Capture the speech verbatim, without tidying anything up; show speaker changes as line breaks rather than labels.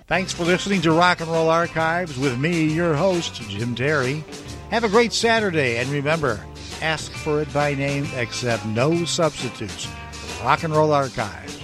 Thanks for listening to Rock and Roll Archives with me, your host, Jim Terry. Have a great Saturday, and remember, ask for it by name, accept no substitutes. Rock and Roll Archives.